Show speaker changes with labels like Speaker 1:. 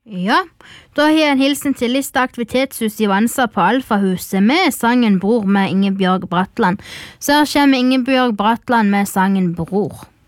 Speaker 1: Ja, da har jeg en hilsen til Lista aktivitetshus i Vansa på Alfahuset med sangen Bror med Ingebjørg Bratland. Så her kommer Ingebjørg Bratland med sangen Bror.